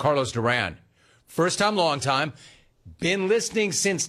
Carlos Duran. First time, long time. Been listening since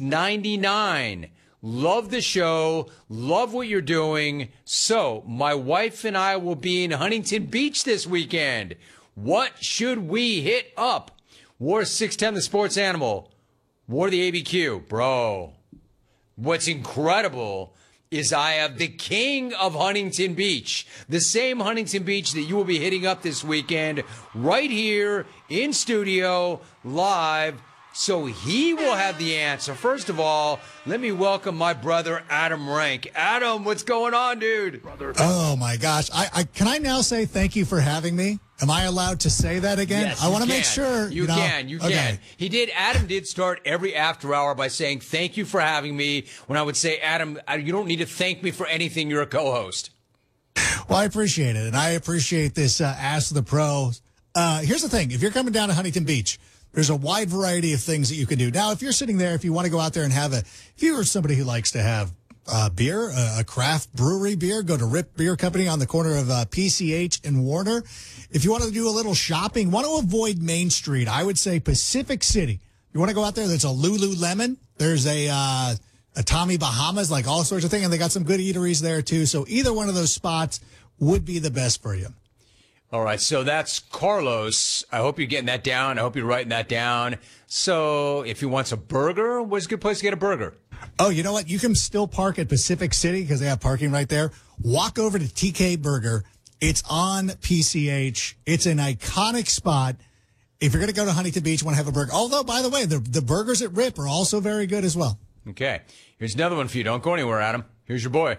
99. Love the show. Love what you're doing. So, my wife and I will be in Huntington Beach this weekend. What should we hit up? War 610, the sports animal. War the ABQ. Bro, what's incredible is I have the king of Huntington Beach, the same Huntington Beach that you will be hitting up this weekend, right here in studio, live. So he will have the answer. First of all, let me welcome my brother, Adam Rank. Adam, what's going on, dude? Oh, my gosh. Can I now say thank you for having me? Am I allowed to say that again? Yes, I want to make sure. You can. Okay. Adam did start every after hour by saying, thank you for having me. When I would say, Adam, you don't need to thank me for anything. You're a co-host. Well, I appreciate it. And I appreciate this Ask the Pro. Here's the thing. If you're coming down to Huntington Beach, there's a wide variety of things that you can do. Now, if you're sitting there, if you want to go out there and if you are somebody who likes to have beer, a craft brewery beer, go to Rip Beer Company on the corner of PCH and Warner. If you want to do a little shopping, want to avoid Main Street, I would say Pacific City. You want to go out there, there's a Lululemon. There's a Tommy Bahamas, like all sorts of things. And they got some good eateries there, too. So either one of those spots would be the best for you. All right, so that's Carlos. I hope you're getting that down. I hope you're writing that down. So if he wants a burger, where's a good place to get a burger? Oh, you know what? You can still park at Pacific City because they have parking right there. Walk over to TK Burger. It's on PCH. It's an iconic spot. If you're going to go to Huntington Beach, want to have a burger. Although, by the way, the burgers at Rip are also very good as well. Okay. Here's another one for you. Don't go anywhere, Adam. Here's your boy.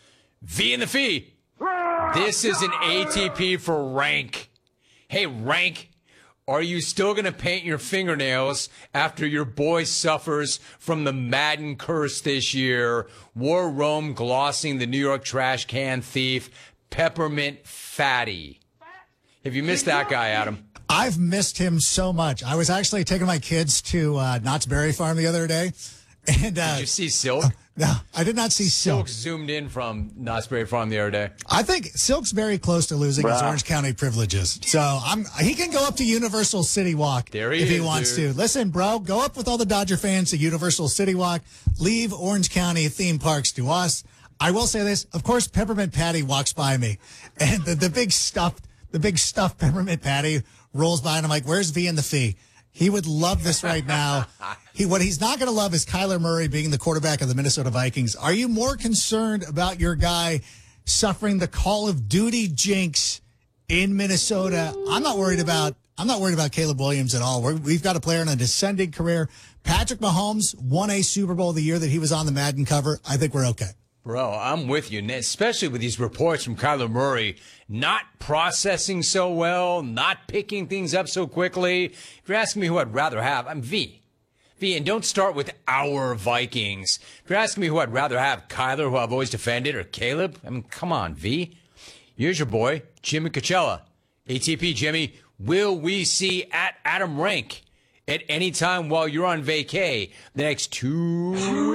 V and the Fee. This is an ATP for Rank. Hey, Rank, are you still going to paint your fingernails after your boy suffers from the Madden curse this year? War Rome glossing the New York trash can thief, Peppermint Fatty. Have you missed that guy, Adam? I've missed him so much. I was actually taking my kids to Knott's Berry Farm the other day. And, did you see Silk? No, I did not see Silk. Silk zoomed in from Knott's Berry Farm the other day. I think Silk's very close to losing his Orange County privileges. So he can go up to Universal City Walk if he wants to. Listen, bro, go up with all the Dodger fans to Universal City Walk. Leave Orange County theme parks to us. I will say this. Of course, Peppermint Patty walks by me. And the big stuffed Peppermint Patty rolls by, and I'm like, where's V and the Fee? He would love this right now. What he's not going to love is Kyler Murray being the quarterback of the Minnesota Vikings. Are you more concerned about your guy suffering the Call of Duty jinx in Minnesota? I'm not worried about Caleb Williams at all. We've got a player in a descending career. Patrick Mahomes won a Super Bowl the year that he was on the Madden cover. I think we're okay. Bro, I'm with you, especially with these reports from Kyler Murray not processing so well, not picking things up so quickly. If you're asking me who I'd rather have, I'm V, and don't start with our Vikings. If you're asking me who I'd rather have, Kyler, who I've always defended, or Caleb, I mean, come on, V. Here's your boy, Jimmy Coachella. ATP, Jimmy, will we see at Adam Rank at any time while you're on vacay the next 2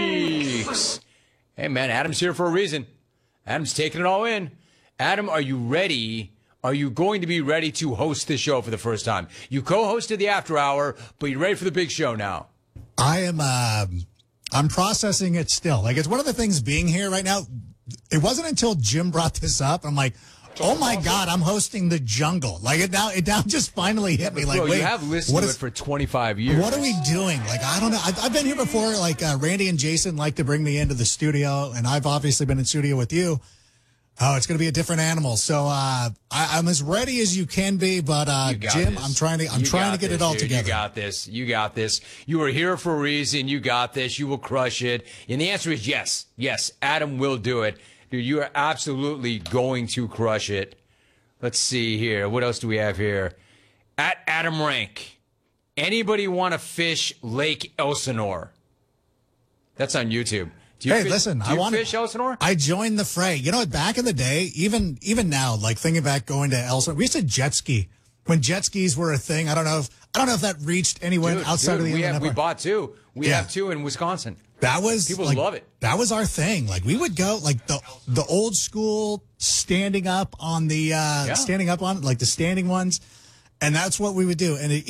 weeks? Hey, man, Adam's here for a reason. Adam's taking it all in. Adam, are you ready? Are you going to be ready to host this show for the first time? You co-hosted the After Hour, but you're ready for the big show now. I am. I'm processing it still. Like, it's one of the things being here right now. It wasn't until Jim brought this up. I'm like, oh my God, I'm hosting The Jungle. Like, it now just finally hit me. Like, bro, wait, you have listened to it for 25 years. What are we doing? Like, I don't know. I've been here before. Like, Randy and Jason like to bring me into the studio, and I've obviously been in studio with you. Oh, it's going to be a different animal. So I'm as ready as you can be, but Jim, this. I'm trying to get it all together. You got this. You are here for a reason. You got this. You will crush it. And the answer is yes. Yes, Adam will do it. Dude, you are absolutely going to crush it. Let's see here. What else do we have here? At Adam Rank. Anybody want to fish Lake Elsinore? That's on YouTube. Do you fish Elsinore? I joined the fray. You know what? Back in the day, even now, like thinking back going to Elsinore, we used to jet ski when jet skis were a thing. I don't know if that reached anyone outside of the internet. We bought two. We have two in Wisconsin. That was people like, love it. That was our thing. Like we would go like the old school standing up on the like the standing ones, and that's what we would do. And